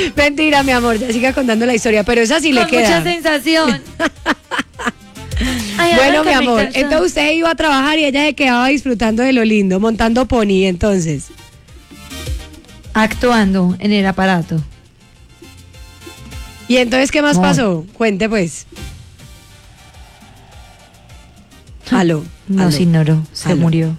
Mentira, mi amor, ya siga contando la historia, pero esa sí le Con queda. mucha sensación. Ay, Bueno, mi arráncame, amor, calzón. entonces usted iba a trabajar y ella se quedaba disfrutando de lo lindo, montando pony, entonces. Actuando en el aparato. ¿Y entonces qué más No. pasó? Cuente, pues. Aló. Nos aló. ignoró, se Aló. murió.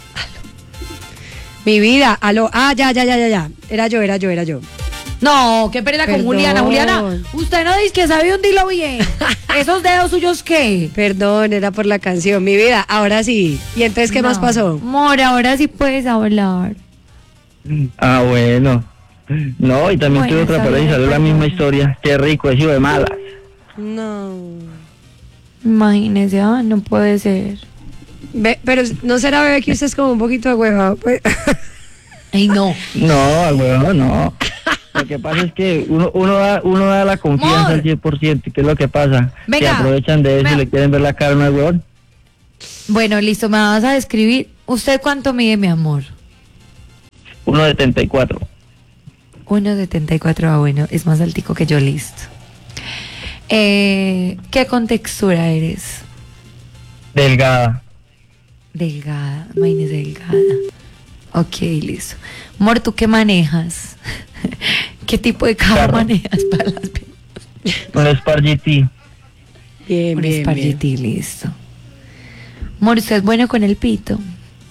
Mi vida, aló. Ah, ya. Era yo. No, qué pereza con Perdón. Juliana. Juliana, usted no dice que sabe hundirlo bien. ¿Esos dedos suyos qué? Perdón, era por la canción. Mi vida, ahora sí. ¿Y entonces qué más No. pasó? Amor, ahora sí puedes hablar. Ah, bueno. No, y también Bueno, tuve otra está pareja y bien, salió la perdón. misma historia. Qué rico, he sido de malas. No. Imagínese, no puede ser. Pero no será, bebé, que usted es como un poquito de hueva. Pues. Ay, no. No, weón, no. Lo que pasa es que uno da la confianza Amor. al 100%. ¿Qué es lo que pasa? Venga. Que aprovechan de eso y le quieren ver la cara a una weón. Bueno, listo, me vas a describir. ¿Usted cuánto mide, mi amor? 1,74. 1,74, bueno, es más altico que yo, listo. ¿Qué contextura eres? Delgada. Delgada, imagínese delgada. Ok, listo. Amor, ¿tú qué manejas? ¿Qué tipo de carro Carro. manejas para las Un Spark GT. Bien, Un bien, Spark bien. GT, listo. Amor, ¿usted es bueno con el pito?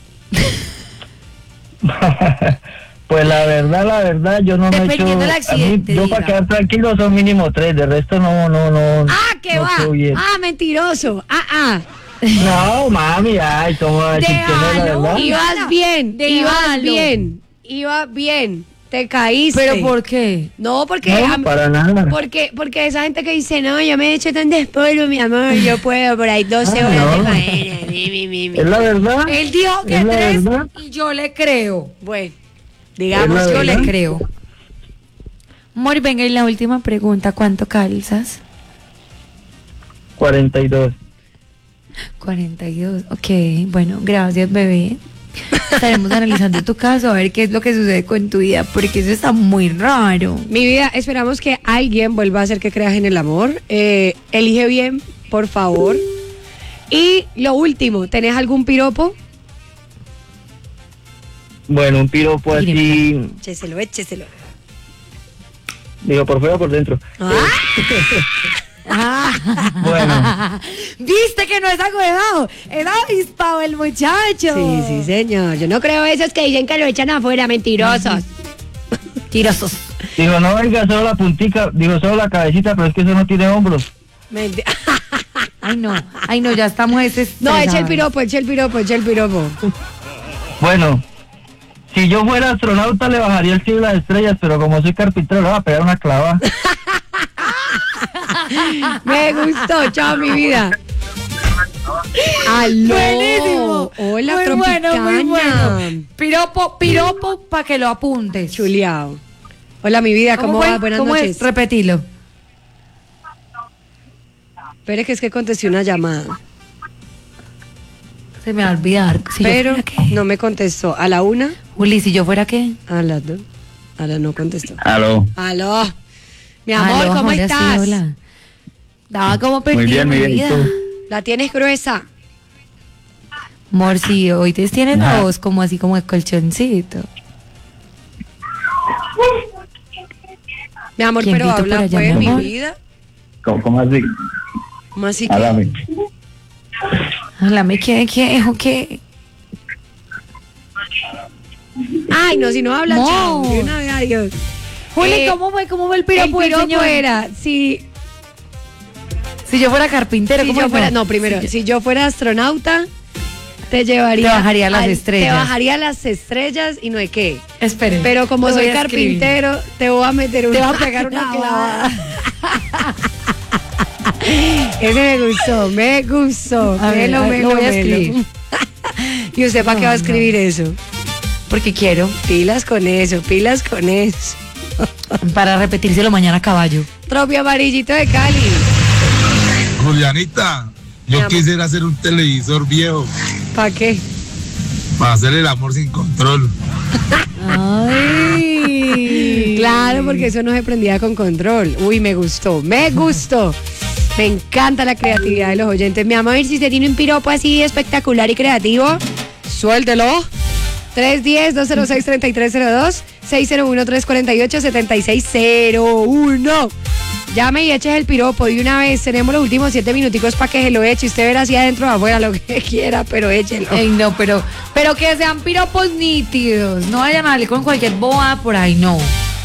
Pues la verdad, yo no me he hecho. Dependiendo del a accidente, mí, yo diga. para quedar tranquilo son mínimo 3, de resto no. Ah, ¿qué no va? quedo bien. Ah, mentiroso. No, mami, ay, ¿cómo va a decir que no, la Déjalo. verdad? Ibas bien, Déjalo. iba bien. Te caíste. ¿Pero por qué? No, porque No, para nada. porque esa gente que dice, no, yo me he hecho tan despolvo, mi amor, yo puedo por ahí 12 Ah, horas de no. faena. Es la verdad. Él dijo que Es la 3 verdad. y yo le creo. Bueno, Es digamos la que Yo le verdad. creo. Amor, venga, y la última pregunta, ¿cuánto calzas? 42. 42, ok, bueno, gracias, bebé. Estaremos analizando tu caso, a ver qué es lo que sucede con tu vida, porque eso está muy raro. mi vida, esperamos que alguien vuelva a hacer que creas en el amor. Elige bien, por favor. Y lo último, ¿tenés algún piropo? Bueno, un piropo así, Écheselo. digo, por fuera o por dentro. Bueno, ¿Viste que no es agüevado? Es avispado el muchacho. Sí, señor. Yo no creo esos que dicen que lo echan afuera, mentirosos. Tirosos. digo, no venga solo la puntica, digo, solo la cabecita, pero es que eso no tiene hombros. Menti- Ay no, ya estamos No, desestresados. echa el piropo. Bueno, si yo fuera astronauta le bajaría el cielo a las estrellas, pero como soy carpintero le voy a pegar una clava. Me gustó, chao, mi vida. Aló. Buenísimo. Hola, muy Tropicana. bueno, muy bueno. Piropo para que lo apuntes. Chuleado. Hola, mi vida, ¿cómo fue? va? Buenas ¿Cómo noches. es? Repetilo. Espere que es que contesté una llamada. Se me va a olvidar. Si yo Pero fuera qué. no me contestó. ¿A la una? Juli, si yo fuera qué. A las dos. A la no contestó. Aló. Aló. Mi amor, Aló, ¿cómo ahora sí, estás? hola. Estaba como perdida. Muy bien, mi muy bien, ¿y vida. tú? ¿La tienes gruesa? Amor, sí, hoy te tienes Ajá. dos, como así como de colchoncito. Mi amor, ¿Quién pero grita habla por allá, pues, mi mi amor? vida. ¿Cómo así? ¿Cómo así que? Háblame. Háblame, ¿qué? ¿O qué? Ay, no, si no habla, No. chao. De una vez, adiós. Juli, ¿cómo fue el piropo del señor? era, si Si yo fuera carpintero, si ¿cómo yo fue? fuera, no, primero, si yo fuera astronauta, te llevaría. Te bajaría a las estrellas. Te bajaría a las estrellas y no hay qué. Esperen. Pero como lo soy voy a escribir. carpintero, te voy a meter Te una. va a pegar una clavada. Ese me gustó. A ver, Melo, a ver, melo, lo voy a melo. escribir. ¿Y usted para qué va a No, escribir eso? Porque quiero. Pilas con eso, pilas con eso. Para repetírselo mañana a caballo. Tropio amarillito de Cali. Julianita, Mi yo amor. quisiera hacer un televisor viejo ¿Para qué? para hacer el amor sin control. Ay. Claro, porque eso no se prendía con control. Uy, me gustó, me gustó. Me encanta la creatividad de los oyentes. Mi amor, si usted tiene un piropo así espectacular y creativo, suéltelo. 310-206-3302, 601-348-7601. Llame y eches el piropo de una vez. Tenemos los últimos 7 minuticos para que se lo eche. Usted verá así adentro o afuera lo que quiera, pero échelo. Ey, no, pero que sean piropos nítidos. No vayan a salir con cualquier boba por ahí, no.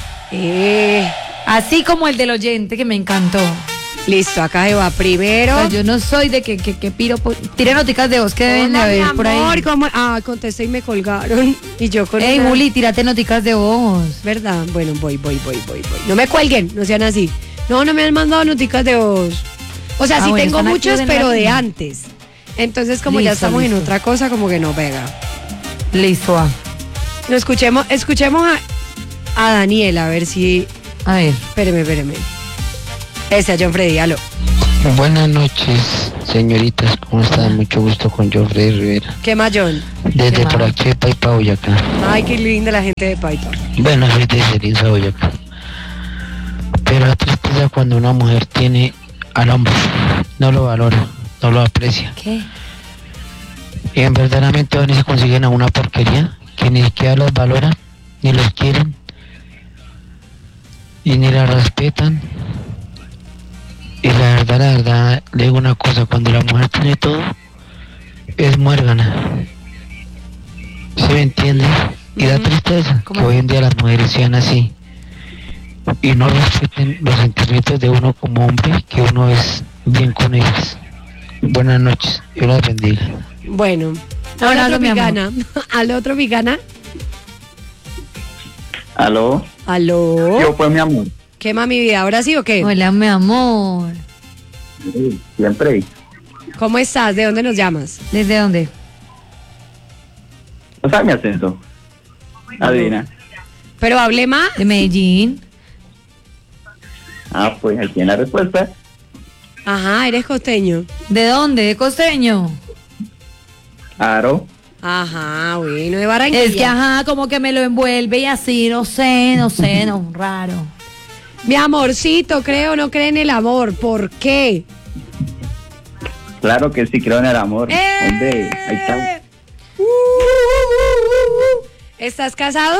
Así como el del oyente que me encantó. Listo, acá se va primero. O sea, yo no soy de que piropo. Tire noticas de voz que deben de Hola, mi haber por amor, ahí. ¿cómo? Ah, contesté y me colgaron. Y yo con Ey, una- Juli, tírate noticas de voz. ¿Verdad? Bueno, voy. No me cuelguen, no sean así. No me han mandado noticas de voz. O sea, sí bueno, tengo están muchos, activos en la pero de línea. antes. Entonces, como ya Listo, estamos en listo. otra cosa, como que no pega. Listo, va. No, escuchemos a Daniel, a ver si... A ver. Espéreme. Ese, John Freddy, aló. Buenas noches, señoritas, ¿cómo están? Mucho gusto con Joffrey Rivera. ¿Qué más, John? Desde ¿Qué por más? aquí de Paipa, Boyacá. Ay, qué linda la gente de Paito. Bueno, soy de Ceriza, Boyacá. Pero la tristeza cuando una mujer tiene al hombre, no lo valora, no lo aprecia. ¿Qué? Y en verdaderamente van y se consiguen a una porquería que ni siquiera los valoran, ni los quieren, y ni la respetan. Y la verdad, le digo una cosa, cuando la mujer tiene todo, es muérgana. ¿Sí me entiende? Y da tristeza que hoy en día las mujeres sean así. Y no respeten los sentimientos de uno como hombre, que uno es bien con ellas. Buenas noches, Dios las bendiga. Bueno, Ahora al otro mi amor. Vigana. Al otro Vigana. ¿Aló? Aló. Yo pues mi amor. ¿Qué más, mi vida? ¿Ahora sí o qué? Hola, mi amor. Siempre. ¿Cómo estás? ¿De dónde nos llamas? ¿Desde dónde? ¿No sabes mi acento? Adivina. Pero hable más. De Medellín. Ah, pues ahí tiene la respuesta. Ajá, eres costeño. ¿De dónde? ¿De costeño? Aro. Ajá, bueno, de Barranquilla. Es que, ajá, como que me lo envuelve y así, no sé, raro. Mi amorcito, ¿cree o no cree en el amor? ¿Por qué? Claro que sí creo en el amor. Hombre, ahí está. ¿Estás casado?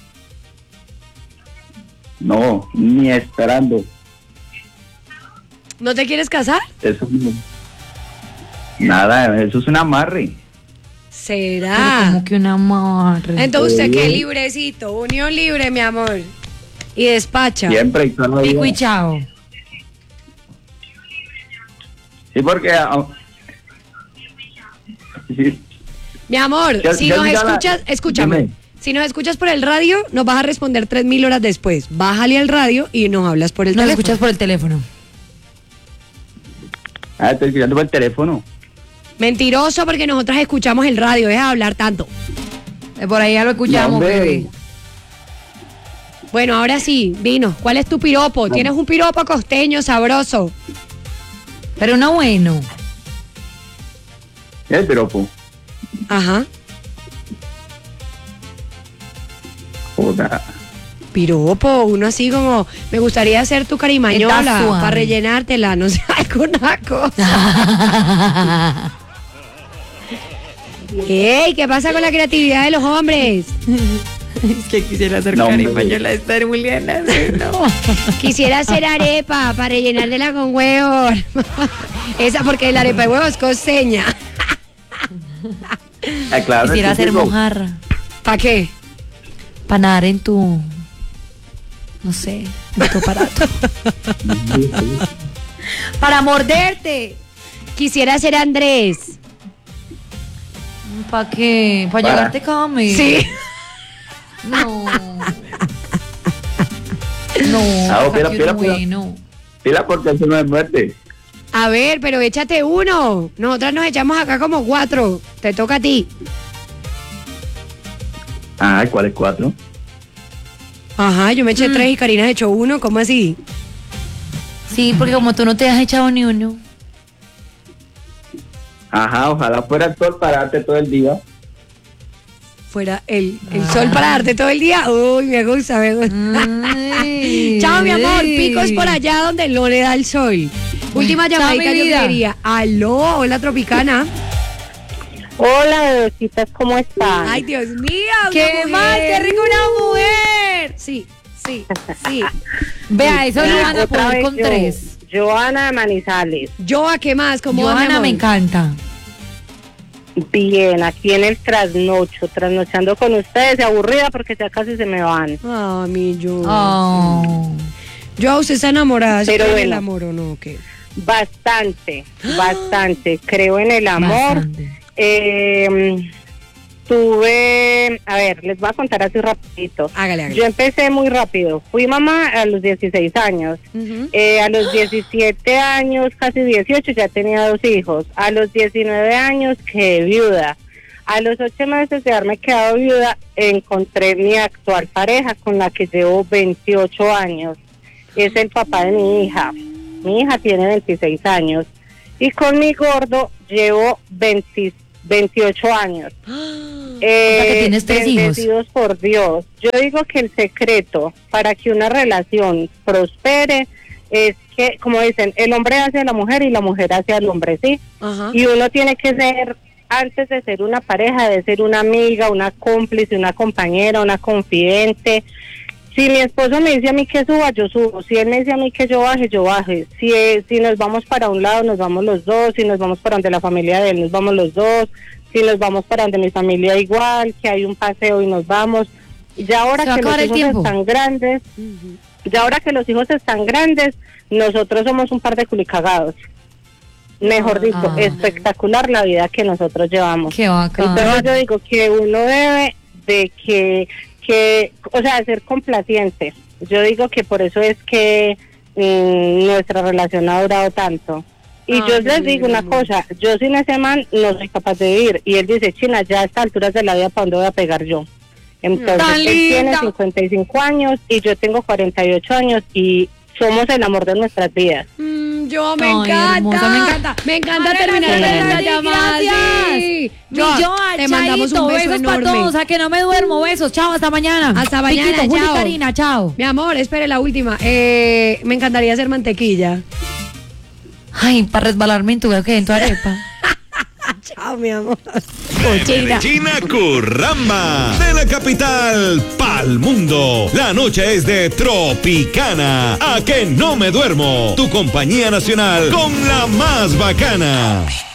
No, ni esperando. ¿No te quieres casar? Eso no. Nada, eso es un amarre. Pero ¿Será? como que una amarre. Entonces usted qué librecito, unión libre, mi amor. Y despacha. Siempre y toda la vida. Pico y chao. Sí, porque... sí, Mi amor, Ya- si ya nos diga la- escuchas, escúchame. Dime. Si nos escuchas por el radio, nos vas a responder 3000 horas después. Bájale al radio y nos hablas por el No lo teléfono. escuchas por el teléfono. estoy escuchando por el teléfono. Mentiroso, porque nosotras escuchamos el radio. Deja de hablar tanto. Por ahí ya lo escuchamos, No, hombre. bebé. Bueno, ahora sí, dinos, ¿cuál es tu piropo? ¿Tienes un piropo costeño sabroso? Pero no bueno. El piropo. Ajá. Joda. Piropo, uno así como, me gustaría ser tu carimañola Está suave. para rellenártela, no sé, alguna cosa. ¡Ey! ¿Qué pasa con la creatividad de los hombres? Es que quisiera ser No, hombre. carimañola, estar muy linda. No. Quisiera hacer arepa para rellenártela con huevo. Esa porque la arepa de huevo es costeña. Ah, claro, Quisiera eso ser digo. mojarra. ¿Para qué? Para nadar en tu. No sé, en tu aparato. Para morderte. Quisiera ser Andrés. ¿Para qué? ¿Para Para- llevarte come? Sí. No. No. Ah, ¿pa' espera, qué espera, uno espera. bueno? Pila porque eso no es muerte. A ver, pero échate uno. Nosotras nos echamos acá como 4. Te toca a ti. Ah, ¿cuál es 4? Ajá, yo me eché 3 y Karina se echó 1. ¿Cómo así? Sí, porque como tú no te has echado ni uno. Ajá, ojalá fuera actor para darte todo el día. fuera el sol para darte todo el día. Uy, me gusta, me gusta. Chao, mi amor. Picos por allá donde no le da el sol. Última llamadita, mi yo vida. quería. Aló, hola, Tropicana. Hola, bebecitas, ¿cómo están? Ay, Dios mío. ¡Qué una mal! mujer. ¡Qué rico una mujer! Sí, sí, sí. Vea, eso lo van a Otra poner vez con yo, 3. Joana de Manizales. Joa, ¿qué más? ¿Cómo va, mi Johanna amor? me encanta. Bien, aquí en el trasnochando con ustedes, aburrida porque ya casi se me van. Ah, mi Joa. Oh. Joa, ¿usted está enamorada? ¿Sí Pero cree en el bueno. amor o no? ¿O qué? Bastante. Creo en el amor. Bastante. Tuve, a ver, les voy a contar así rapidito. Hágale. Yo empecé muy rápido. Fui mamá a los 16 años. Ujú. A los 17 años, casi 18, ya tenía 2 hijos. A los 19 años quedé viuda. A los 8 meses de haberme quedado viuda, encontré mi actual pareja con la que llevo 28 años. Es el papá de mi hija. Mi hija tiene 26 años. Y con mi gordo llevo 28 años. que tienes 3 hijos. Bendecidos por Dios. Yo digo que el secreto para que una relación prospere es que, como dicen, el hombre hace a la mujer y la mujer hace al hombre, ¿sí? Ajá. Y uno tiene que ser, antes de ser una pareja, de ser una amiga, una cómplice, una compañera, una confidente. Si mi esposo me dice a mí que suba, yo subo. Si él me dice a mí que yo baje, yo baje. Si nos vamos para un lado, nos vamos los dos. Si nos vamos para donde la familia de él, nos vamos los dos. Si nos vamos para donde mi familia, igual, que hay un paseo y nos vamos. Ya ahora Se va a que los acabar el hijos tiempo. están grandes, ya ahora que los hijos están grandes, nosotros somos un par de culicagados. Mejor dicho, espectacular la vida que nosotros llevamos. Qué bacán. Entonces yo digo que uno debe de que o sea, ser complaciente. Yo digo que por eso es que nuestra relación ha durado tanto. Y Ay, yo Dios les mío, digo una mi amor. cosa, yo sin ese man no soy capaz de vivir. Y él dice, China, ya a estas alturas de la vida, ¿para dónde voy a pegar yo? Entonces, ¡Tan él tiene linda! 55 años y yo tengo 48 años y somos el amor de nuestras vidas. Yo me Ay, encanta. hermosa, me encanta. Me encanta Mariana, terminar sí, con esta sí, llamada. gracias. Sí. Mi Joa, te mandamos chaito, un beso besos para enorme. todos, a que no me duermo, besos, chao, hasta mañana. Hasta mañana, Piquito, Juli, chao. Karina, chao. Mi amor, espere la última. Me encantaría hacer mantequilla. Ay, para resbalarme en tu arepa. Chao, mi amor. China Curramba, de la capital pa'l mundo. La noche es de Tropicana. A que no me duermo. Tu compañía nacional con la más bacana.